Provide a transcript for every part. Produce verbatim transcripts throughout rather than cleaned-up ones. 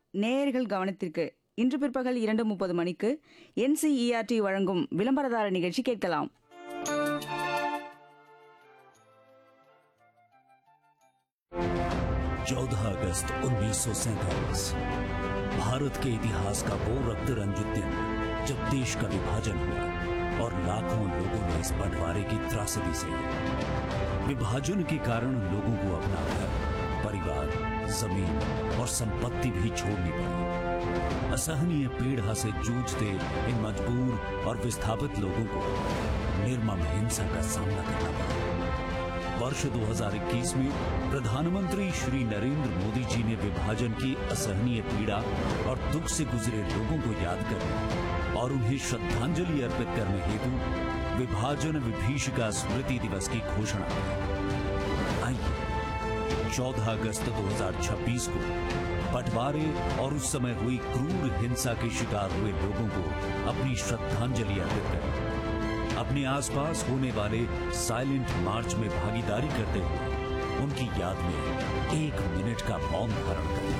நேயர்கள் கவனத்திற்கு இன்று பிற்பகல் இரண்டு முப்பது மணிக்கு என்சிஇஆர்டி வழங்கும் விளம்பரதார நிகழ்ச்சி கேட்கலாம். चौदह अगस्त उन्नीस सौ सैंतालीस भारत के इतिहास का वो रक्त रंजित दिन जब देश का विभाजन हुआ और लाखों लोगों ने इस बंटवारे की त्रासदी से विभाजन के कारण लोगों को अपना घर, परिवार, जमीन और संपत्ति भी छोड़नी पड़ी. असहनीय पीड़ा से जूझते इन मजबूर और विस्थापित लोगों को निर्मम हिंसा का सामना करना पड़ा. वर्ष दो हज़ार इक्कीस में प्रधानमंत्री श्री नरेंद्र मोदी जी ने विभाजन की असहनीय पीड़ा और दुख से गुजरे लोगों को याद करने और उन्हें श्रद्धांजलि अर्पित करने हेतु विभाजन विभीषिका स्मृति दिवस की घोषणा की. आइए चौदह अगस्त दो हज़ार छब्बीस को बंटवारे और उस समय हुई क्रूर हिंसा के शिकार हुए लोगों को अपनी श्रद्धांजलि अर्पित करें. अपने आसपास होने वाले साइलेंट मार्च में भागीदारी करते हुए उनकी याद में एक मिनट का मौन धारण करें.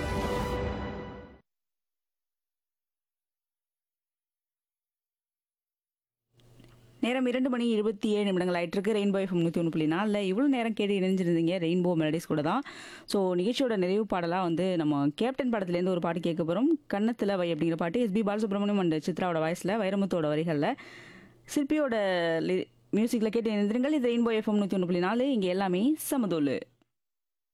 நேரம் இரண்டு மணி இருபத்தி ஏழு நிமிடங்கள் ஆயிட்டிருக்கு. ரெயின்போ எஃப்எம் நூற்றி ஒன்று புள்ளி நாலில் இவ்வளோ நேரம் கேட்டு இணைஞ்சிருந்தீங்க ரெயின்போ மெலடிஸ் கூட தான். ஸோ நிகழ்ச்சியோட நிறைவு பாடலாக வந்து நம்ம கேப்டன் படத்துலேருந்து ஒரு பாட்டு கேட்க போகிறோம். கன்னத்தில் வை அப்படிங்கிற பாட்டு எஸ்பி பாலசுப்ரமணியம் அண்ட் சித்ராவோட வாய்ஸில், வைரமுத்தோட வரிகளில், சிற்பியோட மியூசிக்கில் கேட்டு இணைந்திருங்கள். இது ரெயின்போ எஃப்எம் நூற்றி ஒன்று புள்ளி நாலு. இங்கே எல்லாமே சமதோலு.